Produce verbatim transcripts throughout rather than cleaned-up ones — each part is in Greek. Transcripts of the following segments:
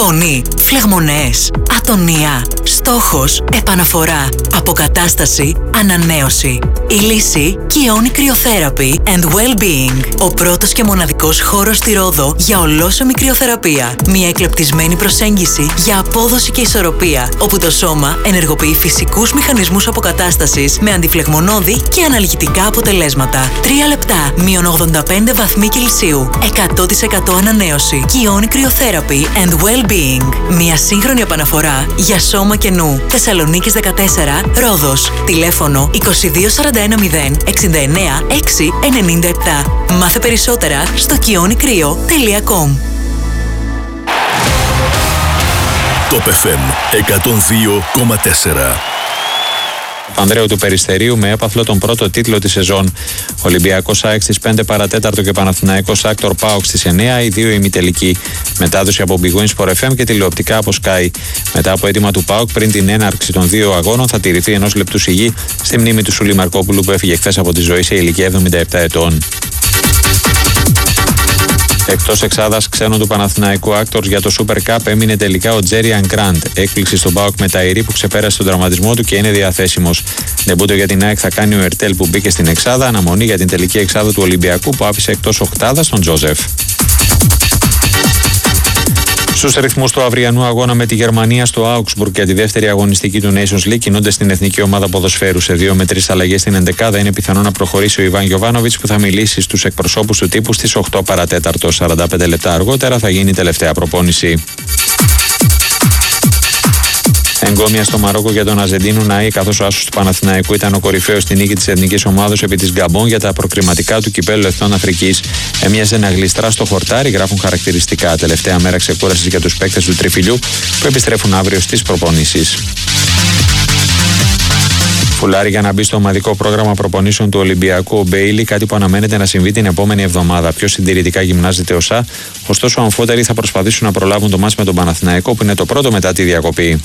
σκόνη, φλεγμονές, ατονία. Στόχος, επαναφορά, αποκατάσταση, ανανέωση. Η λύση, Kioni Cryotherapy and Well-Being. Ο πρώτος και μοναδικός χώρος στη Ρόδο για ολόσωμη κρυοθεραπεία. Μια εκλεπτισμένη προσέγγιση για απόδοση και ισορροπία, όπου το σώμα ενεργοποιεί φυσικούς μηχανισμούς αποκατάστασης με αντιφλεγμονώδη και αναλγητικά αποτελέσματα. Τρία λεπτά, μείον ογδόντα πέντε βαθμοί Κελσίου, εκατό τοις εκατό ανανέωση. Kioni Cryotherapy and Well-Being. Μια σύγχρονη επαναφορά για σώμα και νου. Θεσσαλονίκης δεκατέσσερα, Ρόδος. Τηλέφωνο είκοσι δύο σαράντα ένα μηδέν εξήντα εννέα έξι ενενήντα επτά. Μάθε περισσότερα στο kioni κρύο τελεία κομ. Top εφ εμ εκατόν δύο κόμμα τέσσερα. Ανδρέου του Περιστερίου με έπαθλο τον πρώτο τίτλο της σεζόν. Ολυμπιακός ΑΕΚ στις πέντε παρατέταρτο και Παναθηναϊκός Άκτορ ΠΑΟΚ στις εννέα, οι δύο ημιτελικοί. Μετάδοση από Big Win Sport εφ εμ και τηλεοπτικά από Sky. Μετά από αίτημα του ΠΑΟΚ, πριν την έναρξη των δύο αγώνων, θα τηρηθεί ενός λεπτού σιγή στη μνήμη του Σούλη Μαρκόπουλου που έφυγε χθες από τη ζωή σε ηλικία εβδομήντα επτά ετών. Εκτός εξάδας ξένου του Παναθηναϊκού Άκτορς για το Super Cup έμεινε τελικά ο Τζέριαν Γκραντ. Έκπληξη στον ΠΑΟΚ με Ταϊρή που ξεπέρασε τον τραυματισμό του και είναι διαθέσιμος. Ντεμπούτο για την ΑΕΚ θα κάνει ο Ερτέλ που μπήκε στην εξάδα. Αναμονή για την τελική εξάδα του Ολυμπιακού που άφησε εκτός οκτάδας τον Τζόζεφ. Στους ρυθμούς του αυριανού αγώνα με τη Γερμανία στο Augsburg για τη δεύτερη αγωνιστική του Nations League κινούνται στην εθνική ομάδα ποδοσφαίρου. Σε δύο με τρεις αλλαγές στην ενδεκάδα είναι πιθανό να προχωρήσει ο Ιβάν Γιοβάνοβιτς που θα μιλήσει στους εκπροσώπους του τύπου στις οκτώ παρατέταρτο. σαράντα πέντε λεπτά αργότερα θα γίνει η τελευταία προπόνηση. Εγκόμια στο Μαρόκο για τον Αζεντίνου Ναή, καθώς ο άσος του Παναθηναϊκού ήταν ο κορυφαίος στη νίκη της εθνικής ομάδος επί της Γκαμπόν για τα προκριματικά του κυπέλλου Εθνών Αφρικής. Έμοιαζε να γλιστρά στο χορτάρι, γράφουν χαρακτηριστικά. Τελευταία μέρα ξεκούρασης για τους παίκτες του Τριφυλιού που επιστρέφουν αύριο στις προπονήσεις. Φουλάρι για να μπει στο ομαδικό πρόγραμμα προπονήσεων του Ολυμπιακού ο Μπέιλι, κάτι που αναμένεται να συμβεί την επόμενη εβδομάδα. Πιο συντηρητικά γυμνάζεται ο ΣΑ, ωστόσο οι αμφότεροι θα προσπαθήσουν να προλάβουν το μάτς με τον Παναθηναϊκό που είναι το πρώτο μετά τη διακοπή.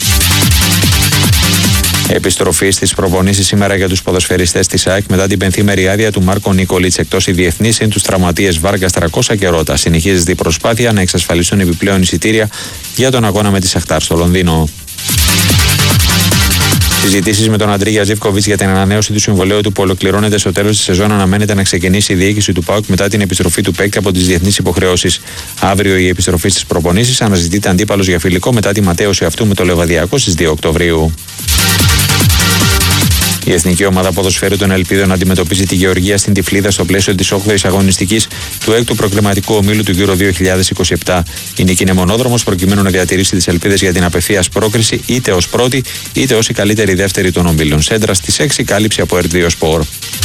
Επιστροφή στις προπονήσεις σήμερα για τους ποδοσφαιριστές της ΑΕΚ μετά την πενθήμερη άδεια του Μάρκο Νίκολιτς εκτός οι διεθνείς είναι τους τραυματίες Βάργας, Τρακόσα και Ρώτα. Συνεχίζεται η προσπάθεια να εξασφαλιστούν επιπλέον εισιτήρια για τον αγώνα με τη Σαχτάρ στο Λονδίνο. Συζητήσεις με τον Αντρίγια Ζίβκοβιτς για την ανανέωση του συμβολαίου του που ολοκληρώνεται στο τέλος της σεζόν αναμένεται να ξεκινήσει η διοίκηση του ΠΑΟΚ μετά την επιστροφή του παίκτη από τις διεθνείς υποχρεώσεις. Αύριο η επιστροφή στις προπονήσεις αναζητείται αντίπαλος για φιλικό μετά τη ματέωση αυτού με το Λεβαδιακό στις δύο Οκτωβρίου. Η εθνική ομάδα ποδοσφαίρου των Ελπίδων αντιμετωπίζει τη Γεωργία στην Τυφλίδα στο πλαίσιο της όγδοης αγωνιστικής του έκτου προκριματικού ομίλου του Euro δύο χιλιάδες είκοσι επτά. Η νίκη είναι μονόδρομος προκειμένου να διατηρήσει τις ελπίδες για την απευθείας πρόκριση είτε ως πρώτη είτε ως η καλύτερη δεύτερη των ομίλων. Σέντρα στις έξι, κάλυψη από Ερτ δύο Σπορ.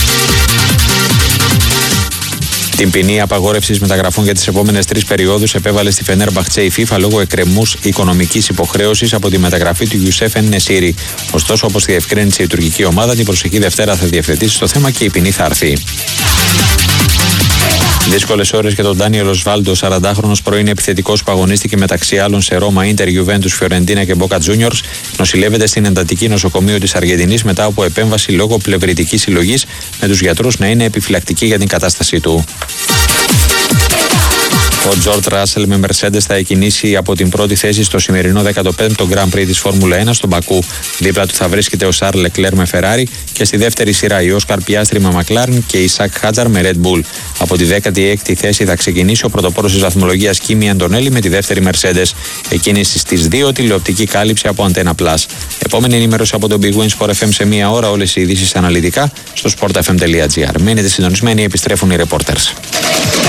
Την ποινή απαγόρευσης μεταγραφών για τις επόμενες τρεις περιόδους επέβαλε στη Φενέρμπαχτσε η FIFA λόγω εκκρεμούς οικονομικής υποχρέωσης από τη μεταγραφή του Γιουσέφ Εν Νεσίρι. Ωστόσο, όπως διευκρίνησε η τουρκική ομάδα, την προσεχή Δευτέρα θα διευθετήσει το θέμα και η ποινή θα έρθει. Δύσκολες ώρες για τον Ντάνιελ Οσβάλντο, σαραντάχρονος πρώην επιθετικός που αγωνίστηκε μεταξύ άλλων σε Ρώμα, Ίντερ, Γιουβέντους, Φιωρεντίνα και Μπόκα Τζούνιορς, νοσηλεύεται στην εντατική νοσοκομείο της Αργεντινής μετά από επέμβαση λόγω πλευρητικής συλλογής, με τους γιατρούς να είναι επιφυλακτικοί για την κατάστασή του. Ο Τζορτ Ράσελ με Mercedes θα εκκινήσει από την πρώτη θέση στο σημερινό δέκατο πέμπτο Grand Prix της Φόρμουλα ένα στον Μπακού. Δίπλα του θα βρίσκεται ο Σαρλ Λεκλέρ με Ferrari και στη δεύτερη σειρά η Όσκαρ Πιάστρι με McLaren και η Σακ Χάτζαρ με Red Bull. Από τη δέκατη έκτη θέση θα ξεκινήσει ο πρωτοπόρος της βαθμολογίας Κίμι Αντωνέλη με τη δεύτερη Mercedes. Εκκίνηση στις δύο, τηλεοπτική κάλυψη από Antenna Plus. Επόμενη ενημέρωση από το Big Win Sport εφ εμ σε μία ώρα, όλες οι ειδήσεις αναλυτικά στο sport f m τελεία g r. Μείνετε συντονισμένοι, επιστρέφουν οι reporters.